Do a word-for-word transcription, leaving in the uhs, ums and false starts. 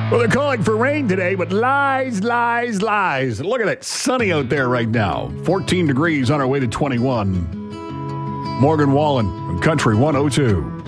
Well, they're calling for rain today, but lies, lies, lies. Look at it. Sunny out there right now. fourteen degrees on our way to twenty-one. Morgan Wallen, Country one oh two.